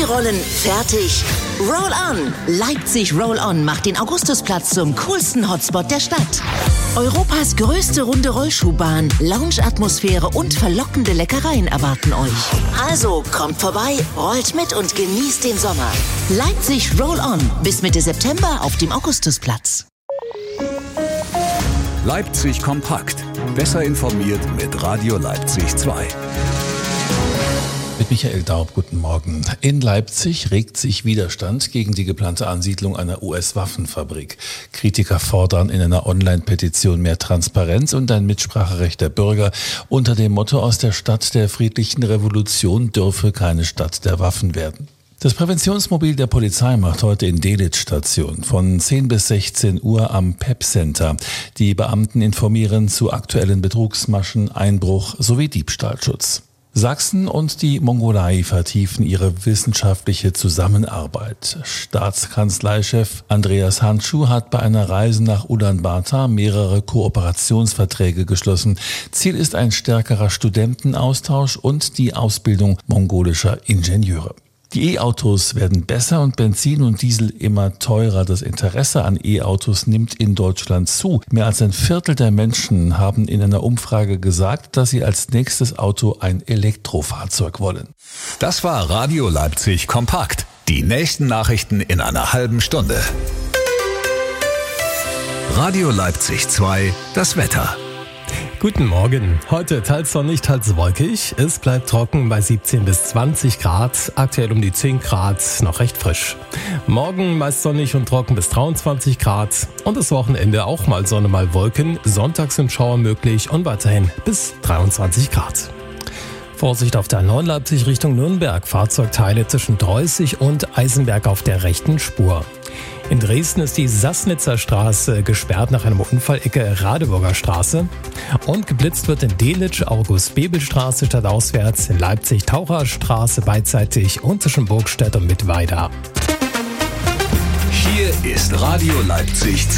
Gummirollen, fertig. Roll on! Leipzig Roll On macht den Augustusplatz zum coolsten Hotspot der Stadt. Europas größte runde Rollschuhbahn, Lounge-Atmosphäre und verlockende Leckereien erwarten euch. Also kommt vorbei, rollt mit und genießt den Sommer. Leipzig Roll On bis Mitte September auf dem Augustusplatz. Leipzig kompakt. Besser informiert mit Radio Leipzig 2. Mit Michael Daub, guten Morgen. In Leipzig regt sich Widerstand gegen die geplante Ansiedlung einer US-Waffenfabrik. Kritiker fordern in einer Online-Petition mehr Transparenz und ein Mitspracherecht der Bürger. Unter dem Motto: aus der Stadt der friedlichen Revolution dürfe keine Stadt der Waffen werden. Das Präventionsmobil der Polizei macht heute in Delitzsch Station von 10 bis 16 Uhr am PEP-Center. Die Beamten informieren zu aktuellen Betrugsmaschen, Einbruch sowie Diebstahlschutz. Sachsen und die Mongolei vertiefen ihre wissenschaftliche Zusammenarbeit. Staatskanzleichef Andreas Handschuh hat bei einer Reise nach Ulaanbaatar mehrere Kooperationsverträge geschlossen. Ziel ist ein stärkerer Studentenaustausch und die Ausbildung mongolischer Ingenieure. Die E-Autos werden besser und Benzin und Diesel immer teurer. Das Interesse an E-Autos nimmt in Deutschland zu. Mehr als ein Viertel der Menschen haben in einer Umfrage gesagt, dass sie als nächstes Auto ein Elektrofahrzeug wollen. Das war Radio Leipzig kompakt. Die nächsten Nachrichten in einer halben Stunde. Radio Leipzig 2, das Wetter. Guten Morgen. Heute teils sonnig, teils wolkig. Es bleibt trocken bei 17 bis 20 Grad. Aktuell um die 10 Grad, noch recht frisch. Morgen meist sonnig und trocken bis 23 Grad. Und das Wochenende auch mal Sonne, mal Wolken. Sonntags sind Schauer möglich und weiterhin bis 23 Grad. Vorsicht auf der A9 Leipzig Richtung Nürnberg. Fahrzeugteile zwischen Dreußig und Eisenberg auf der rechten Spur. In Dresden ist die Sassnitzer Straße gesperrt nach einem Unfall Ecke Radeburger Straße. Und geblitzt wird in Delitzsch August-Bebel-Straße stadtauswärts, in Leipzig Taucherstraße beidseitig und zwischen Burgstädt und Mittweida. Hier ist Radio Leipzig